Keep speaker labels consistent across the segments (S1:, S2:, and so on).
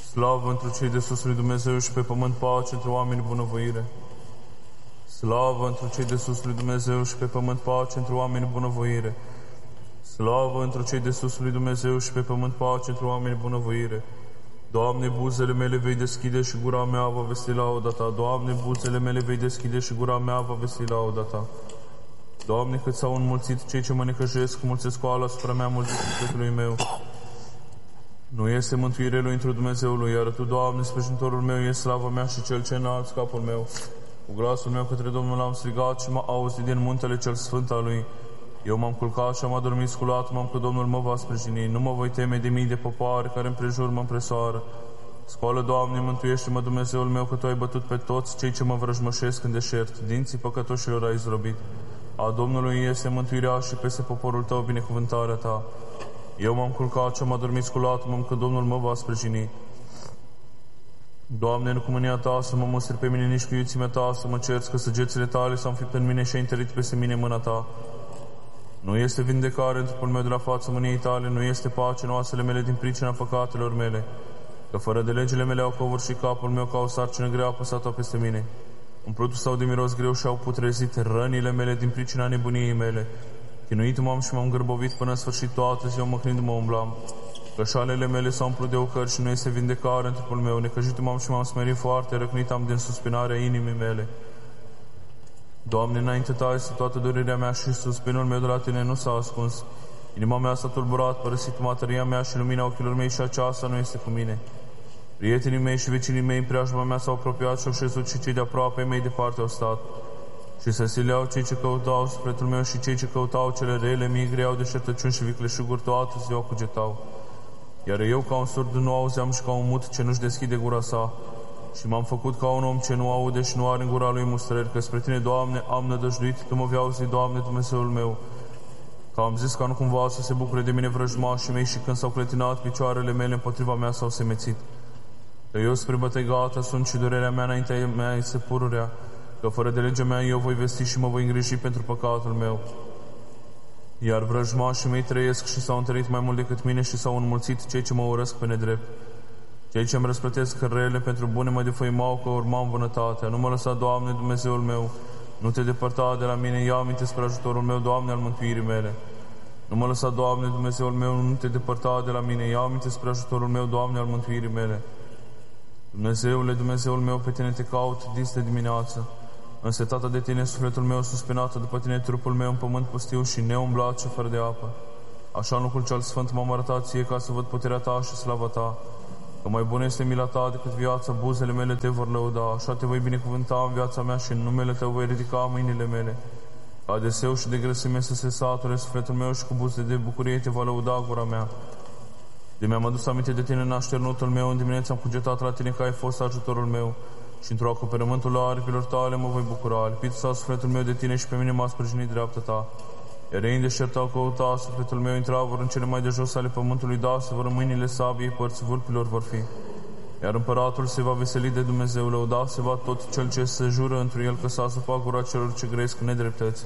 S1: Slavă întru cei de sus lui Dumnezeu și pe pământ pace între oameni bunăvoire. Slavă întru cei de sus lui Dumnezeu și pe pământ pace între oameni bunăvoire. Slavă întru cei de sus lui Dumnezeu și pe pământ pace între oameni bunăvoire. Doamne, buzele mele vei deschide și gura mea va vesti lauda Ta. Doamne, buzele mele vei deschide și gura mea va vesti lauda Ta. Doamne, cât s-au înmulțit cei ce mă necăjesc, mulțesc oală asupra mea mulțit sufletului meu. Nu este mântuire lui întru Dumnezeului, iar Tu, Doamne, sprijinitorul meu, e slava mea și cel ce înalți capul meu. Cu glasul meu către Domnul am strigat și m-a auzit din muntele cel sfânt al Lui. Eu m-am culcat și am adormit sculat, m-am că Domnul mă va sprijini. Nu mă voi teme de mii de popoare care împrejur mă împresoară. Scoală, Doamne, mântuiește-mă, Dumnezeul meu, că Tu ai bătut pe toți cei ce mă vrăjmășesc în deșert. Dinții păcătoșilor ai zdrobit. A Domnului este mântuirea și peste poporul Tău binecuvântarea Ta. Eu m-am culcat și am adormit sculat, m-am că Domnul mă va sprijini. Doamne, nu cu mânia Ta să mă mustri pe mine, nici cu iuțimea Ta să mă cerți, că săgețile Tale s-au înfipt în mine și ai întărit peste mine mâna Ta. Nu este vindecare în trupul meu de la fața mâniei Tale, nu este pace în oasele mele din pricina păcatelor mele, că fără de legile mele au covârșit capul meu ca o sarcină grea apăsată peste mine. Umplutul sau de miros greu și-au putrezit rănile mele din pricina nebuniei mele. Chinuit m-am și m-am gârbovit până în sfârșit, toată ziua măcnindu-mă umblam. Cășalele mele s-au umplut de ocări și nu este vindecare în trupul meu. Necăjit m-am și m-am smerit foarte, răcnit am din suspinarea inimii mele. Doamne, înainte Ta este toată durerea mea și suspinul meu de la Tine nu s-a ascuns. Inima mea s-a tulburat, părăsit materia mea și lumina ochilor mei și aceasta nu este cu mine. Prietenii mei și vecinii mei în preajma mea s-au apropiat și au șezut și cei de aproape mei departe au stat. Și se sileau cei ce căutau sufletul meu și cei ce căutau cele rele mii greau de șertăciuni și vicleșuguri toată ziua cugetau. Iar eu ca un surd nu auzeam și ca un mut ce nu-și deschide gura sa. Și m-am făcut ca un om ce nu aude și nu are în gura lui mustrări, că spre Tine, Doamne, am nădăjduit, Tu mă vei auzi, Doamne, Dumnezeul meu. Că am zis ca nu cumva să se bucure de mine vrăjmașii mei și când s-au clătinat picioarele mele împotriva mea s-au semețit. Că eu spre bătăi gata sunt și durerea mea înaintea mea este pururea, că fără de legea mea eu voi vesti și mă voi îngriji pentru păcatul meu. Iar vrăjmașii mei trăiesc și s-au întărit mai mult decât mine și s-au înmulțit cei ce mă urăsc pe nedrept. Cei ce îmi răsplătesc rele pentru bune mă defăimau că urmam bunătatea. Nu mă lăsa, Doamne, Dumnezeul meu, nu Te depărta de la mine, ia aminte spre ajutorul meu, Doamne, al mântuirii mele. Nu mă lăsa, Doamne, Dumnezeul meu, nu Te depărta de la mine, ia aminte spre ajutorul meu, Doamne, al mântuirii mele. Dumnezeule, Dumnezeul meu, pe Tine Te caut dis de dimineață. Însetată de Tine, sufletul meu suspinată după Tine, trupul meu în pământ pustiu și neumblat și fără de apă. Așa în locul cel sfânt m-am arătat Ție ca să văd puterea Ta și slava Ta. Că mai bună este mila Ta decât viața, buzele mele Te vor lăuda. Așa Te voi binecuvânta în viața mea și în numele Tău voi ridica mâinile mele. Ca de seu și de grăsime să se sature sufletul meu și cu buze de bucurie Te va lăuda gura mea. De mi-am adus aminte de Tine în așternutul meu, în dimineața am cugetat la Tine că ai fost ajutorul meu și într-o acoperământul aripilor Tale mă voi bucura. Lipit s-a sufletul meu de Tine și pe mine m-a sprijinit dreapta Ta. Iar ei în deșert au căutat, sufletul meu intra, vor în cele mai de jos ale pământului, da, să vor în mâinile sabiei, părți vulpilor vor fi. Iar împăratul se va veseli de Dumnezeu, lăuda se va tot cel ce se jură întru el că s-a săpat gura celor ce grăiesc nedreptăți.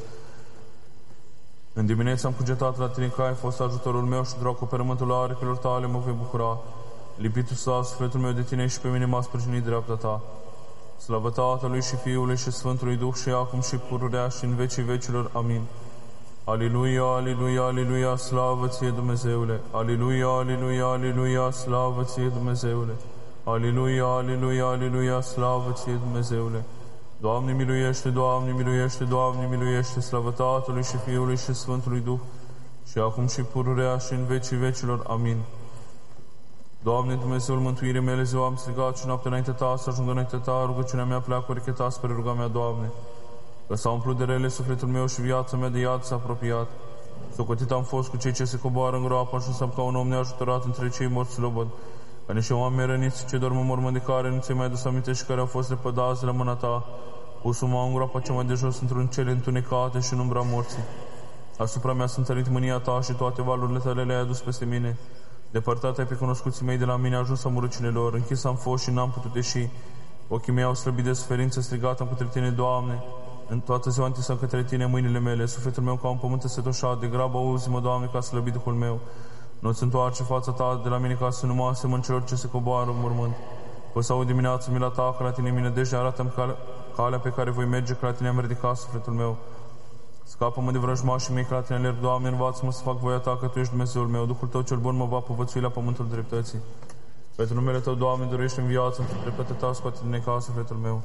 S1: În dimineața am cugetat la Tine că ai fost ajutorul meu și într-o acoperământul aripilor Tale mă voi bucura. Lipitul s-a sufletul meu de Tine și pe mine m-a sprijinit dreapta Ta. Slavă Tatălui și Fiului și Sfântului Duh și acum și pururea și în vecii vecilor. Amin. Aliluia, aliluia, aliluia, slavă Ție, Dumnezeule! Aliluia, aliluia, aliluia, slavă Ție, Dumnezeule! Aliluia, aliluia, aliluia, slavă Ție, Dumnezeule! Doamne miluiește, Doamne miluiește, Doamne miluiește, slavă Tatălui și Fiului și Sfântului Duh, și acum și pururea și în vecii vecilor. Amin. Doamne, Dumnezeul mântuirii mele, ziua am strigat și noaptea înaintea Ta, să ajungă înaintea Ta, rugăciunea mea pleacă ureche Ta spre ruga mea, Doamne. Că s-a umplut de rele sufletul meu și viața mea de iad s-a apropiat. Socotit am fost cu cei ce se coboară în groapă, ajunsam ca un om neajutorat între cei morți slobod. Ca niște oameni răniți ce dorm în mormânt de care nu ți-ai mai adus aminte și care au fost lepădați la mâna Ta, pus-mă în groapa cea mai de jos într-un cele întunecate și în umbra morții. Asupra mea sunt întărit mânia Ta și toate valurile Tale le-ai adus peste mine. Depărtat ai pe cunoscuții mei de la mine, ajuns am rucinile lor, închis am fost și n-am putut ieși. Ochii mei au slăbit de suferință, strigat am către Tine, Doamne. În toată ziua întisam către Tine mâinile mele, sufletul meu ca un pământ setoșat, de grabă auzi-mă, Doamne, ca slăbit Duhul meu. Nu-ți întoarce fața ta de la mine ca să nu mă asemăn celor ce se coboară în mormânt. O să aud dimineața mila ta, că la tine mine deja arată-mi calea pe care voi merge, că la tine am ridicat sufletul meu. Scapă-mă de vrăjmașii mei, că la tine alerg, Doamne, învață-mă să fac voia ta, că Tu ești Dumnezeul meu. Duhul Tău cel bun mă va povățui la pământul dreptății. Pentru numele Tău, Doamne, dorește în viață, într-o dreptatea Ta, scoate din necaz sufletul meu.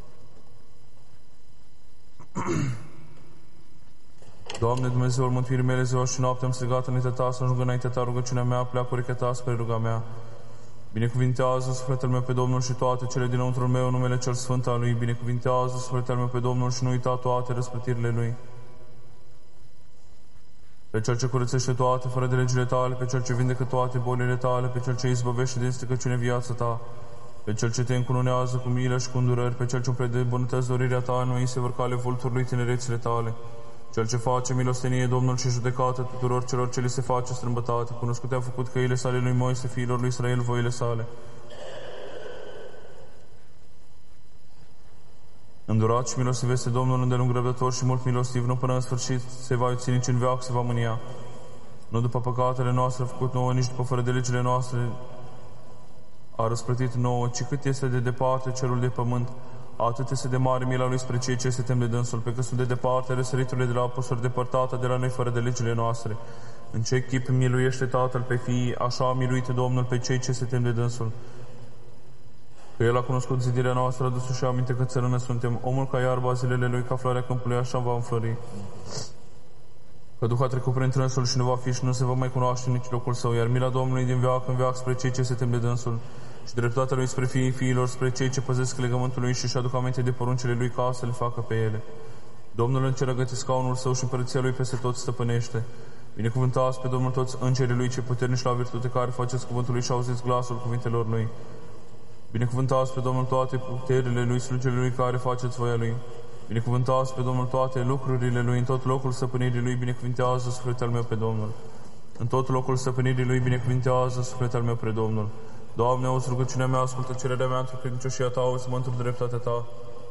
S1: Doamne, Dumnezeul mântuirii mele, ziua și noapte am strigat înaintea Ta, să ajungă înaintea Ta rugăciunea mea, pleacă urechea Ta spre ruga mea. Binecuvintează sufletul meu pe Domnul și toate cele dinăuntrul meu, numele cel sfânt al Lui. Binecuvintează sufletul meu pe Domnul și nu uita toate răsplătirile Lui. Pe Cel ce curățește toate fără de legile Tale, pe Cel ce vindecă toate bolile Tale, pe Cel ce izbăvește din stricăciune viața Ta, pe Cel ce Te încununează cu milă și cu îndurări, pe Cel ce umple de bunătăți dorirea Ta, nu îi se vor cale vulturului tinerețile Tale, Cel ce face milostenie, Domnul și judecată tuturor celor ce li se face strâmbătate, cunoscute a făcut căile sale lui Moise, fiilor lui Israel, voile sale. Îndurat și milostiv este Domnul, îndelung răbdător și mult milostiv, nu până în sfârșit se va iuți, nici în veac se va mânia. Nu după păcatele noastre a făcut nouă, nici după fără de legile noastre a răsplătit nouă, ci cât este de departe cerul de pământ, atât este de mare mila Lui spre cei ce se tem de dânsul, pe că sunt de departe răsăriturile de la apostoli, depărtate de la noi fără de legile noastre. În ce chip miluiește Tatăl pe fiii, așa a miluit Domnul pe cei ce se tem de dânsul. Că El a cunoscut zidirea noastră, a dus și aminte că țărână suntem. Omul ca iarba, zilele lui ca floarea câmpului, așa va înflori. Că Duhul a trecut prin trânsul și nu va fi și nu se va mai cunoaște nici locul său, iar mila Domnului din veac în veac spre cei ce se tem de dânsul și dreptatea Lui spre fiii fiilor, spre cei ce păzesc legământul Lui și-și aduc aminte de poruncile Lui ca să le facă pe ele. Domnul în cer a găsit scaunul Său și împărăția Lui peste tot stăpânește. Binecuvântați pe Domnul toți îngerii Lui cei puternici la virtute care faceți cuvântul Lui și auziți glasul cuvintelor Lui. Binecuvântați pe Domnul toate puterile Lui, slujile Lui care faceți voia Lui. Binecuvântați pe Domnul toate lucrurile Lui, în tot locul stăpânirii Lui, binecuvintează sufletul meu pe Domnul. În tot locul stăpânirii Lui, binecuvintează sufletul meu pe Domnul. Doamne, auzi rugăciunea mea, ascultă cererea mea într-o credincioșia Ta, auzi-mă într-o dreptatea Ta.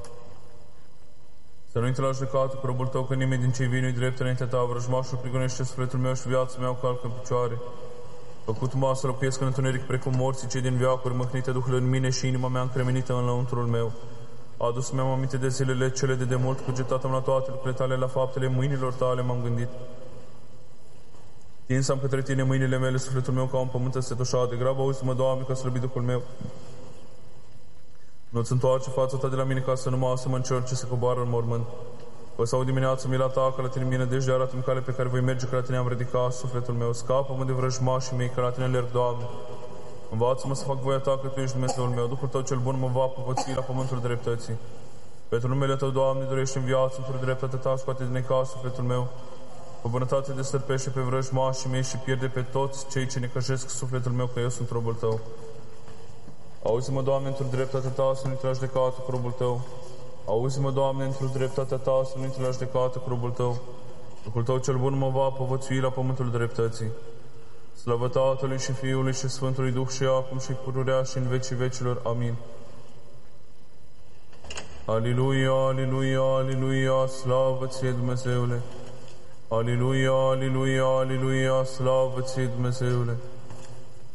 S1: Să nu intre la judecată cu robul Tău, că nimeni din cei vii nu-i drept înaintea Ta, vrăjmașul prigonește sufletul meu și viața mea o calcă în picioare. Făcut-mă să locuiesc în întuneric precum morții cei din veacuri, măhnite Duhul în mine și inima mea încremenită în lăuntrul meu. Adus mi-am aminte de zilele cele de demult, cugetat-am la toate lucrurile Tale, la faptele mâinilor Tale m-am gândit. Tinsam către Tine mâinile mele, sufletul meu ca un pământ însetușat, de grabă auzi-mă, Doamne, că slăbit Duhul meu. Nu-ți întoarce fața Ta de la mine ca să nu mă asemăn celor ce se coboară în mormânt. O să aud dimineața mila Ta, că la Tine mine deci de arată-mi cale pe care voi merge, că la Tine am ridicat sufletul meu. Scapă-mă de vrăjmașii mei, că la Tine alerg, Doamne. Învață-mă să fac voia Ta, că Tu ești Dumnezeul meu. Duhul Tău cel bun mă va povățui la pământul dreptății. Pentru numele Tău, Doamne, dorește în viață, într-o dreptatea Ta, scoate din necaz sufletul meu. Cu bunătate destărpește pe vrăjmașii mei și pierde pe toți cei ce necăjesc sufletul meu, că eu sunt robul Tău. Auzi-mă, Doamne, într-o dreptatea Ta, să nu intri la judecată cu robul Tău. Auzi-mă, Doamne, într-o dreptatea Ta, să nu intri la judecată cu robul Tău. Duhul Tău cel bun mă va povățui la pământul dreptății. Slavă Tatălui și Fiului și Sfântului Duh și acum și pururea și în vecii vecilor. Amin. Aliluia, aliluia, aliluia, slavă Ție, Dumnezeule! Aliluia, aliluia, aliluia, slavă Ție, Dumnezeule!